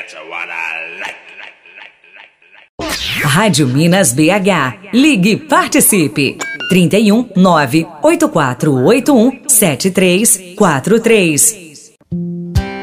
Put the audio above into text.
Rádio Minas BH. Ligue e participe. 31 98481 7343.